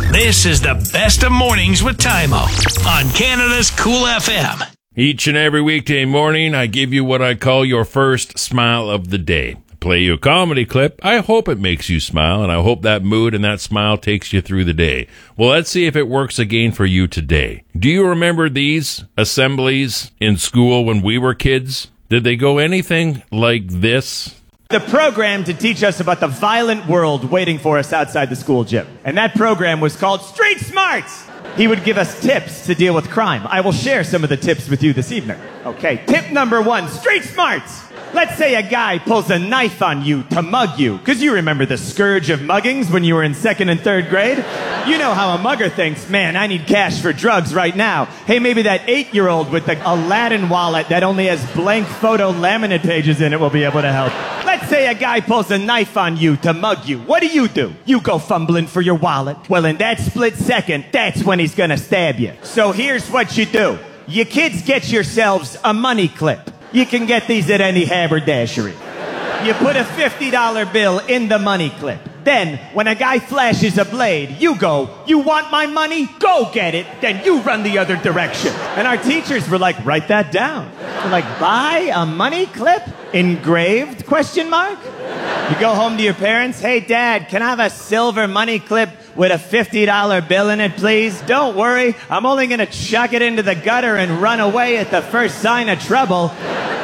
This is the best of mornings with Tymo on Canada's Cool FM. Each and every weekday morning, I give you what I call your first smile of the day. Play you a comedy clip. I hope it makes you smile, and I hope that mood and that smile takes you through the day. Well, let's see if it works again for you today. Do you remember these assemblies in school when we were kids? Did they go anything like this? The program to teach us about the violent world waiting for us outside the school gym. And that program was called Street Smarts. He would give us tips to deal with crime. I will share some of the tips with you this evening. Okay, tip number 1, Street Smarts. Let's say a guy pulls a knife on you to mug you, because you remember the scourge of muggings when you were in 2nd and 3rd grade. You know how a mugger thinks, man, I need cash for drugs right now. Hey, maybe that 8-year-old with the Aladdin wallet that only has blank photo laminate pages in it will be able to help. Let's say a guy pulls a knife on you to mug you. What do? You go fumbling for your wallet. Well, in that split second, that's when he's gonna stab you. So here's what you do. You kids get yourselves a money clip. You can get these at any haberdashery. You put a $50 bill in the money clip. Then, when a guy flashes a blade, you go, you want my money? Go get it. Then you run the other direction. And our teachers were like, write that down. They're like, buy a money clip? Engraved? ? You go home to your parents, hey, Dad, can I have a silver money clip with a $50 bill in it, please? Don't worry, I'm only going to chuck it into the gutter and run away at the first sign of trouble.